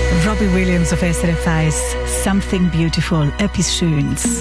Robbie Williams auf SRF 1. Something Beautiful. Etwas Schönes.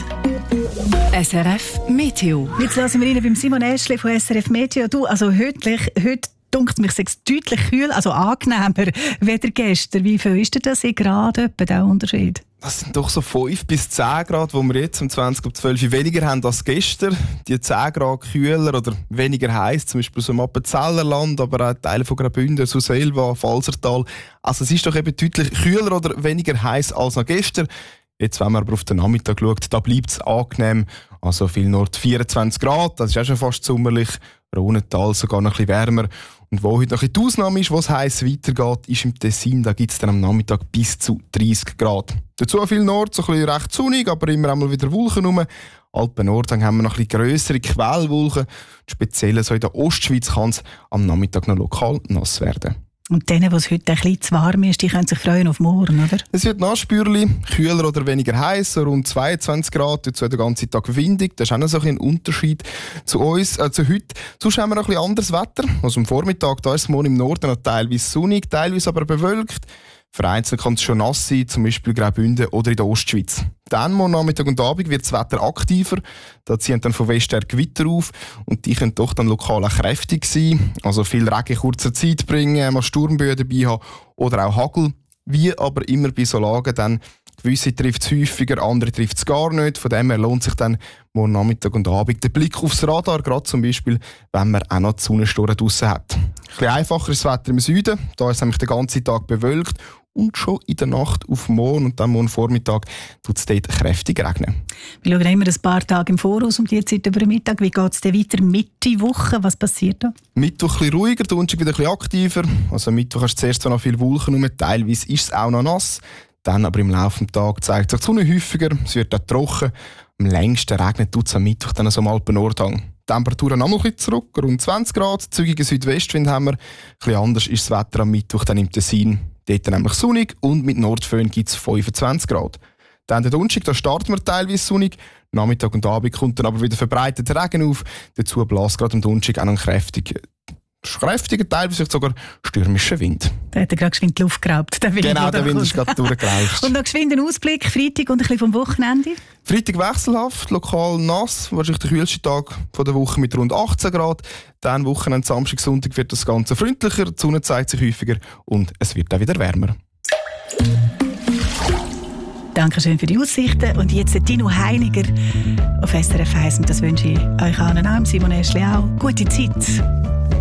SRF Meteo. Jetzt lassen wir rein beim Simon Eschli von SRF Meteo. Du, also heute dunkt mich es deutlich kühl, also angenehmer weder gestern. Wie viel ist denn das in Grad, etwa der Unterschied? Das sind doch so 5 bis 10 Grad, die wir jetzt um 20:12 weniger haben als gestern. Die 10 Grad kühler oder weniger heiß, zum Beispiel so im Appenzellerland, aber auch Teile von Graubünden, Surselva, Falsertal. Also es ist doch eben deutlich kühler oder weniger heiß als noch gestern. Jetzt, wenn man aber auf den Nachmittag schaut, da bleibt es angenehm. Also viel Nord 24 Grad, das ist auch schon fast sommerlich. Rhonental sogar noch ein bisschen wärmer. Und wo heute noch ein bisschen die Ausnahme ist, wo es heiß weitergeht, ist im Tessin. Da gibt es dann am Nachmittag bis zu 30 Grad. Dazu viel Nord, so ein bisschen recht sonnig, aber immer einmal wieder Wolken rum. Alpen-Nord haben wir noch ein bisschen grössere Quellwolken. Speziell so in der Ostschweiz kann es am Nachmittag noch lokal nass werden. Und denen, wo es heute ein bisschen zu warm ist, die können sich freuen auf morgen, oder? Es wird nachspürlich, kühler oder weniger heiß, so rund 22 Grad, dazu den ganzen Tag windig. Das ist auch noch so ein Unterschied zu uns, zu heute. Sonst haben wir noch ein bisschen anderes Wetter. Also am Vormittag, da ist es morgen im Norden noch teilweise sonnig, teilweise aber bewölkt. Vereinzelt kann es schon nass sein, zum Beispiel Graubünden oder in der Ostschweiz. Dann morgen Nachmittag und Abend wird das Wetter aktiver. Da ziehen dann von West her Gewitter auf und die können doch dann lokal auch kräftig sein. Also viel Regen in kurzer Zeit bringen, mal Sturmböen dabei haben oder auch Hagel. Wie aber immer bei so Lagen dann, gewisse trifft es häufiger, andere trifft es gar nicht. Von dem her lohnt sich dann morgen Nachmittag und Abend der Blick aufs Radar, gerade zum Beispiel, wenn man auch noch die Sonnensturm draussen hat. Ein bisschen einfacher ist das Wetter im Süden. Da ist es nämlich den ganzen Tag bewölkt. Und schon in der Nacht auf morgen und dann morgen Vormittag tut es dort kräftig regnen. Wir schauen immer ein paar Tage im Voraus um die Zeit über den Mittag. Wie geht es dann weiter Mitte Woche? Was passiert da? Mittwoch ein bisschen ruhiger, Donnerstag wieder ein bisschen aktiver. Also Mittwoch hast du zuerst noch viel Wolken rum, teilweise ist es auch noch nass. Dann aber im Laufe des Tages zeigt sich die Sonne häufiger, es wird auch trocken. Am längsten regnet es am Mittwoch dann so am Alpen-Nordhang. Die Temperaturen noch mal ein bisschen zurück, rund 20 Grad, zügigen Südwestwind haben wir. Ein bisschen anders ist das Wetter am Mittwoch dann im Tessin. Dort nämlich sonnig und mit Nordföhn gibt es 25 Grad. Dann der Donnerstag, da starten wir teilweise sonnig. Nachmittag und Abend kommt dann aber wieder verbreitet Regen auf. Dazu bläst gerade am Donnerstag auch noch ein kräftiger, teilweise sogar stürmischer Wind. Da hat er gerade geschwind die Luft geraubt. Genau, der Wind ist gerade durchgerauscht. Und noch geschwind einen Ausblick, Freitag und ein bisschen vom Wochenende? Freitag wechselhaft, lokal nass, wahrscheinlich der kühlste Tag der Woche mit rund 18 Grad. Dann Wochenende, Samstag, Sonntag wird das Ganze freundlicher, die Sonne zeigt sich häufiger und es wird auch wieder wärmer. Dankeschön für die Aussichten. Und jetzt Tino Heiniger auf SRF 1. Und das wünsche ich euch allen, Simon Eschli auch. Gute Zeit.